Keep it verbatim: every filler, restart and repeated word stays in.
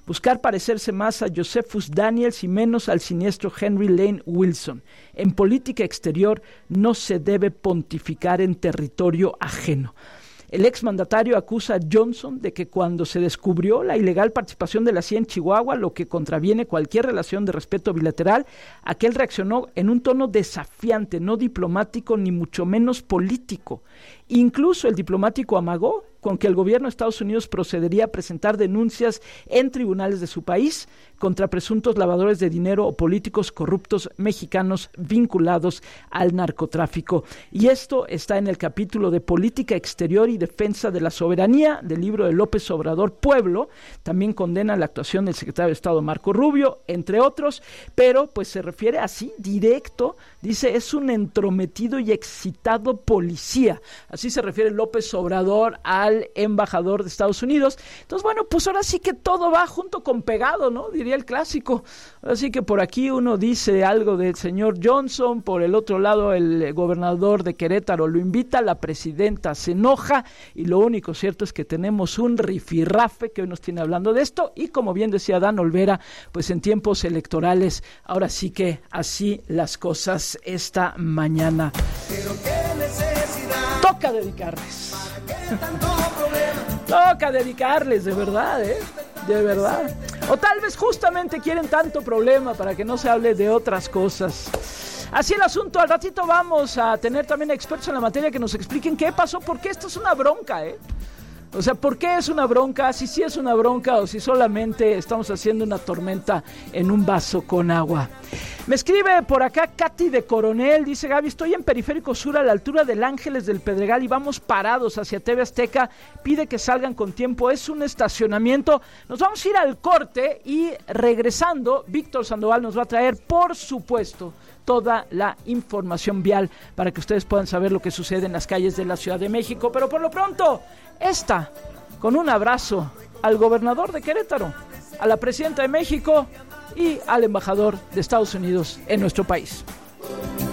buscar parecerse más a Josephus Daniels y menos al siniestro Henry Lane Wilson. En política exterior no se debe pontificar en territorio ajeno. El exmandatario acusa a Johnson de que cuando se descubrió la ilegal participación de la C I A en Chihuahua, lo que contraviene cualquier relación de respeto bilateral, aquel reaccionó en un tono desafiante, no diplomático ni mucho menos político. Incluso el diplomático amagó con que el gobierno de Estados Unidos procedería a presentar denuncias en tribunales de su país contra presuntos lavadores de dinero o políticos corruptos mexicanos vinculados al narcotráfico. Y esto está en el capítulo de Política Exterior y Defensa de la Soberanía del libro de López Obrador, Pueblo. También condena la actuación del secretario de Estado Marco Rubio, entre otros, pero pues se refiere así, directo, dice, es un entrometido y excitado policía. Así se refiere López Obrador a al embajador de Estados Unidos. Entonces, bueno, pues ahora sí que todo va junto con pegado, ¿no? Diría el clásico. Ahora sí que por aquí uno dice algo del señor Johnson, por el otro lado el gobernador de Querétaro lo invita, la presidenta se enoja y lo único cierto es que tenemos un rifirrafe que hoy nos tiene hablando de esto y como bien decía Dan Olvera, pues en tiempos electorales, ahora sí que así las cosas esta mañana. Pero qué necesidad. Toca dedicarles. Toca dedicarles, de verdad, ¿eh? De verdad. O tal vez justamente quieren tanto problema para que no se hable de otras cosas. Así el asunto, al ratito vamos a tener también expertos en la materia que nos expliquen qué pasó, porque esto es una bronca, ¿eh? O sea, ¿por qué es una bronca? Si sí es una bronca o si solamente estamos haciendo una tormenta en un vaso con agua. Me escribe por acá Katy de Coronel, dice Gaby, estoy en Periférico Sur a la altura del Ángeles del Pedregal y vamos parados hacia T V Azteca, pide que salgan con tiempo, es un estacionamiento. Nos vamos a ir al corte y regresando, Víctor Sandoval nos va a traer, por supuesto, toda la información vial para que ustedes puedan saber lo que sucede en las calles de la Ciudad de México. Pero por lo pronto, esta, con un abrazo al gobernador de Querétaro, a la presidenta de México y al embajador de Estados Unidos en nuestro país.